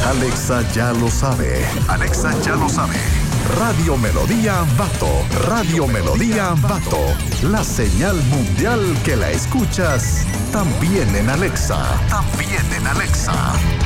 Alexa ya lo sabe. Alexa ya lo sabe. Radio Melodía Ambato. Radio Melodía Ambato. La señal mundial que la escuchas también en Alexa. También en Alexa.